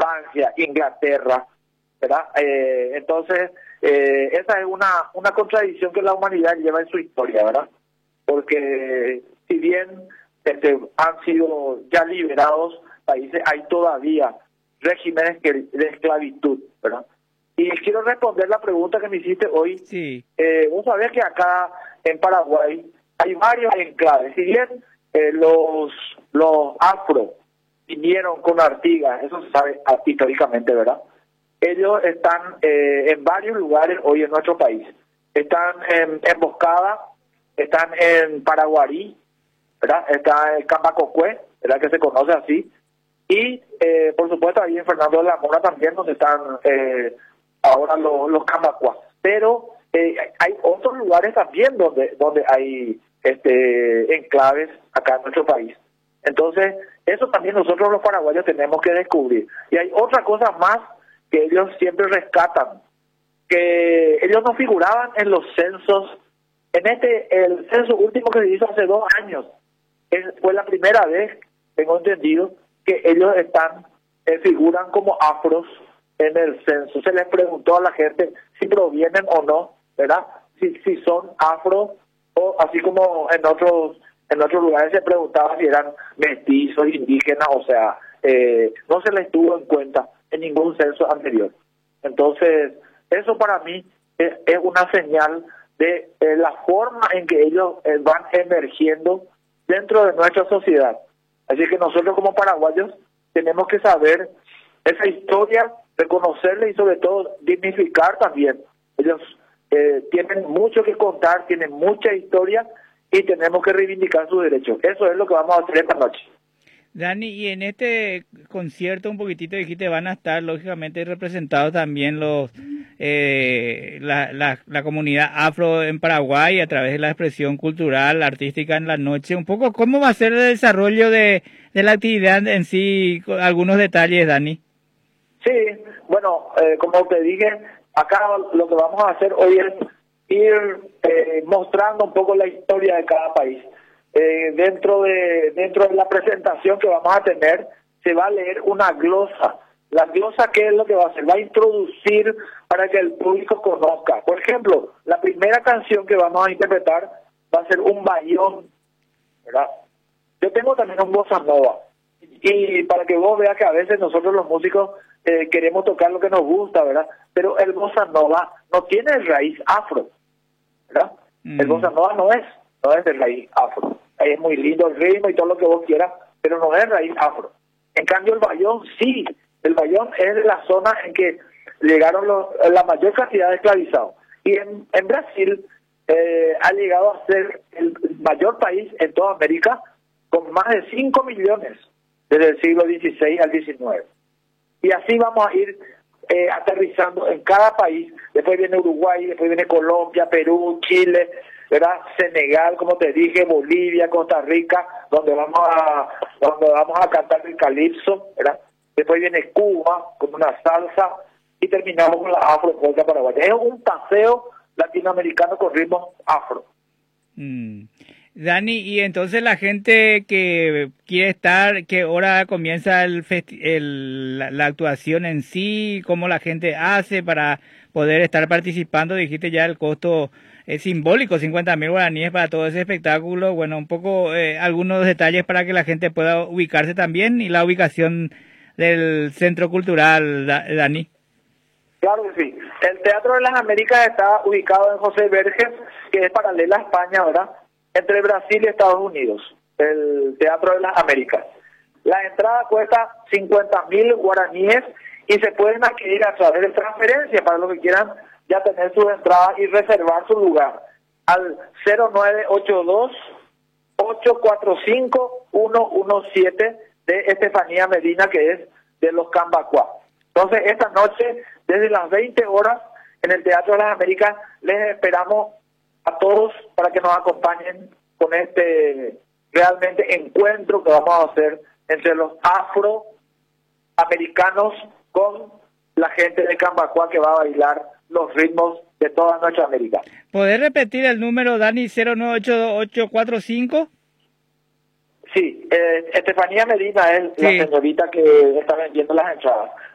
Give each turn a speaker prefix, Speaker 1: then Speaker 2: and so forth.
Speaker 1: Francia, Inglaterra, ¿verdad? Entonces, esa es una contradicción que la humanidad lleva en su historia, ¿verdad? Porque si bien han sido ya liberados países, hay todavía regímenes de esclavitud, ¿verdad? Y quiero responder la pregunta que me hiciste hoy.
Speaker 2: Sí.
Speaker 1: Vos sabés que acá en Paraguay hay varios enclaves. Si bien los afro vinieron con Artigas, eso se sabe históricamente, ¿verdad? Ellos están en varios lugares hoy en nuestro país. Están en Emboscada, están en Paraguarí, ¿verdad? Está en Cambacocué, ¿verdad? Que se conoce así. Y, por supuesto, ahí en Fernando de la Mora también, donde están ahora los Cambacuás. Pero hay otros lugares también donde hay enclaves acá en nuestro país. Entonces, eso también nosotros los paraguayos tenemos que descubrir. Y hay otra cosa más que ellos siempre rescatan, que ellos no figuraban en los censos. El censo último que se hizo hace 2 años, fue la primera vez, tengo entendido, que ellos figuran como afros en el censo. Se les preguntó a la gente si provienen o no, ¿verdad? Si son afros, o así como en otros lugares se preguntaba si eran mestizos, indígenas, o sea, no se les tuvo en cuenta en ningún censo anterior. Entonces, eso para mí es una señal de la forma en que ellos van emergiendo dentro de nuestra sociedad. Así que nosotros como paraguayos tenemos que saber esa historia, reconocerla y sobre todo dignificar también. Ellos tienen mucho que contar, tienen mucha historia y tenemos que reivindicar sus derechos. Eso es lo que vamos a hacer esta noche.
Speaker 2: Dani, y en este concierto un poquitito dijiste van a estar lógicamente representados también la comunidad afro en Paraguay a través de la expresión cultural, artística en la noche. Un poco, ¿cómo va a ser el desarrollo de la actividad en sí? Algunos detalles, Dani.
Speaker 1: Sí, bueno, como te dije, acá lo que vamos a hacer hoy es ir mostrando un poco la historia de cada país. Dentro de la presentación que vamos a tener, se va a leer una glosa. La glosa, ¿qué es lo que va a hacer? Va a introducir para que el público conozca. Por ejemplo, la primera canción que vamos a interpretar va a ser un bayón, ¿verdad? Yo tengo también un bossa nova. Y para que vos veas que a veces nosotros los músicos queremos tocar lo que nos gusta, ¿verdad? Pero el bossa nova no tiene raíz afro, ¿verdad? El bossa nova no es de raíz afro. Ahí es muy lindo el ritmo y todo lo que vos quieras, pero no es raíz afro. En cambio el bayón sí. El bayón es de la zona en que llegaron la mayor cantidad de esclavizados. Y en Brasil ha llegado a ser el mayor país en toda América, con más de 5 millones desde el siglo XVI al XIX. Y así vamos a ir aterrizando en cada país. Después viene Uruguay, después viene Colombia, Perú, Chile, ¿verdad? Senegal, como te dije, Bolivia, Costa Rica, donde vamos a cantar el calipso, ¿verdad? Después viene Cuba con una salsa y terminamos con la afro-polka paraguaya. Es un paseo latinoamericano con ritmos afro.
Speaker 2: Dani, y entonces la gente que quiere estar, ¿qué hora comienza la actuación en sí? ¿Cómo la gente hace para poder estar participando? Dijiste ya el costo es simbólico, 50.000 guaraníes para todo ese espectáculo. Bueno, un poco algunos detalles para que la gente pueda ubicarse también y la ubicación del Centro Cultural, Dani.
Speaker 1: Claro que sí. El Teatro de las Américas está ubicado en José Verges, que es paralela a España, ¿verdad? Entre Brasil y Estados Unidos, el Teatro de las Américas. La entrada cuesta 50.000 guaraníes y se pueden adquirir a través de transferencia para los que quieran ya tener sus entradas y reservar su lugar al 0982-845-117 de Estefanía Medina, que es de los Cambacuá. Entonces, esta noche, desde las 20 horas, en el Teatro de las Américas, les esperamos a todos para que nos acompañen con este realmente encuentro que vamos a hacer entre los afroamericanos con la gente de Cambacuá, que va a bailar los ritmos de toda nuestra América.
Speaker 2: ¿Podés repetir el número, Dani, 0982-845?
Speaker 1: Sí, Estefanía Medina es la señorita que está vendiendo las entradas.